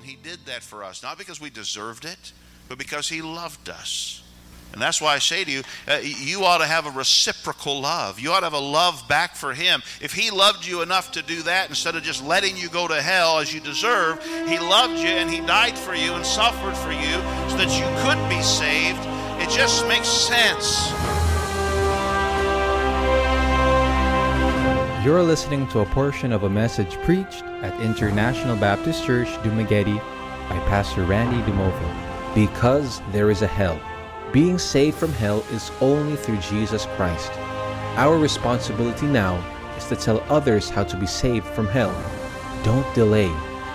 He did that for us, not because we deserved it, but because He loved us. And that's why I say to you, you ought to have a reciprocal love. You ought to have a love back for Him. If He loved you enough to do that, instead of just letting you go to hell as you deserve, He loved you and He died for you and suffered for you so that you could be saved. It just makes sense. You're listening to a portion of a message preached at International Baptist Church, Dumaguete by Pastor Randy Dumovo. Because there is a hell. Being saved from hell is only through Jesus Christ. Our responsibility now is to tell others how to be saved from hell. Don't delay.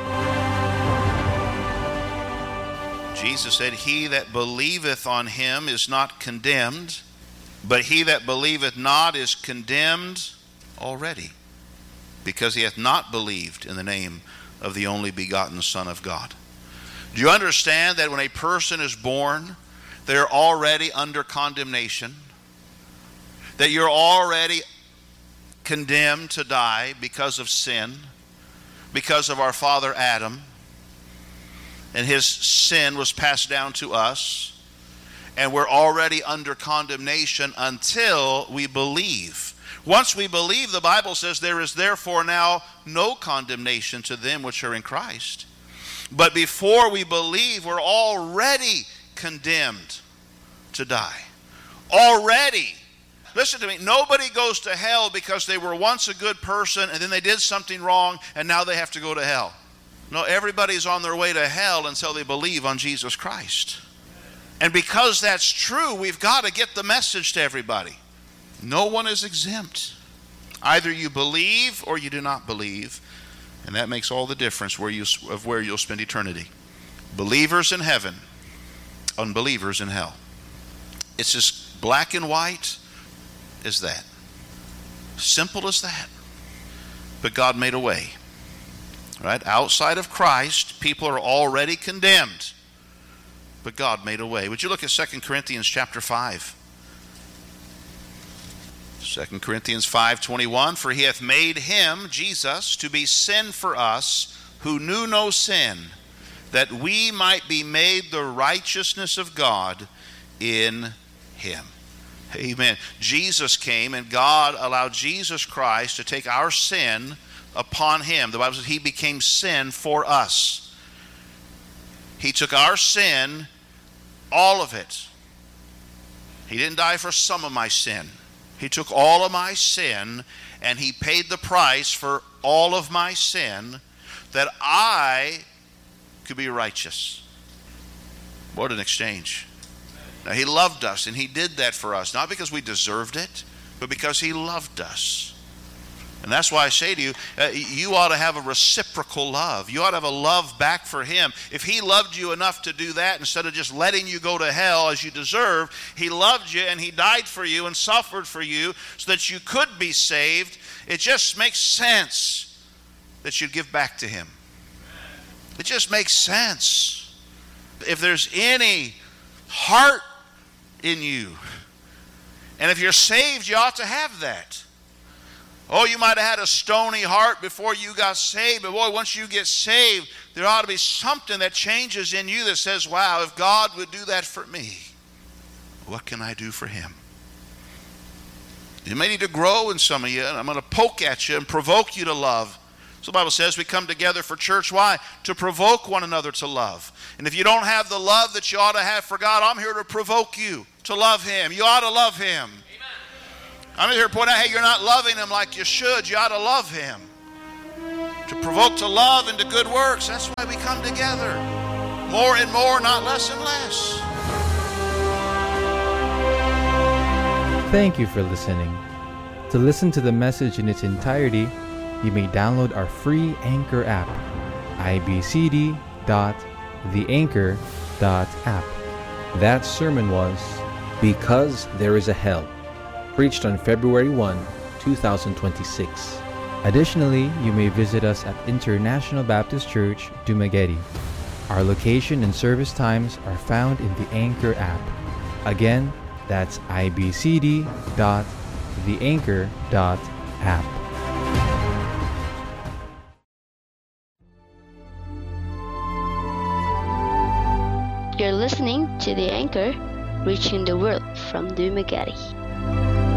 Jesus said, "He that believeth on Him is not condemned, but he that believeth not is condemned already, because he hath not believed in the name of the only begotten Son of God." Do you understand that when a person is born, they're already under condemnation? That you're already condemned to die because of sin, because of our father Adam, and his sin was passed down to us, and we're already under condemnation until we believe. Once we believe, the Bible says, "There is therefore now no condemnation to them which are in Christ." But before we believe, we're already condemned to die. Already. Listen to me. Nobody goes to hell because they were once a good person and then they did something wrong and now they have to go to hell. No, everybody's on their way to hell until they believe on Jesus Christ. And because that's true, we've got to get the message to everybody. No one is exempt. Either you believe or you do not believe, and that makes all the difference where you'll spend eternity. Believers in heaven, unbelievers in hell. It's as black and white as that. Simple as that. But God made a way. Right? Outside of Christ, people are already condemned. But God made a way. Would you look at 2 Corinthians chapter 5? 2 Corinthians 5:21, "For He hath made Him, Jesus, to be sin for us, who knew no sin, that we might be made the righteousness of God in Him." Amen. Jesus came, and God allowed Jesus Christ to take our sin upon Him. The Bible says He became sin for us. He took our sin, all of it. He didn't die for some of my sin. He took all of my sin, and He paid the price for all of my sin that I could be righteous. What an exchange. Now, He loved us, and He did that for us, not because we deserved it, but because He loved us. And that's why I say to you, you ought to have a reciprocal love. You ought to have a love back for Him. If He loved you enough to do that, instead of just letting you go to hell as you deserve, He loved you and He died for you and suffered for you so that you could be saved. It just makes sense that you'd give back to Him. It just makes sense. If there's any heart in you, and if you're saved, you ought to have that. Oh, you might have had a stony heart before you got saved, but boy, once you get saved, there ought to be something that changes in you that says, wow, if God would do that for me, what can I do for Him? You may need to grow in some of you, and I'm going to poke at you and provoke you to love. So the Bible says we come together for church. Why? To provoke one another to love. And if you don't have the love that you ought to have for God, I'm here to provoke you to love Him. You ought to love Him. I'm here to point out, hey, you're not loving Him like you should. You ought to love Him. To provoke to love and to good works. That's why we come together. More and more, not less and less. Thank you for listening. To listen to the message in its entirety, you may download our free Anchor app, ibcd.theanchor.app. That sermon was Because There Is a Hell, preached on February 1, 2026. Additionally, you may visit us at International Baptist Church, Dumaguete. Our location and service times are found in the Anchor app. Again, that's ibcd.theanchor.app. You're listening to The Anchor, reaching the world from Dumaguete.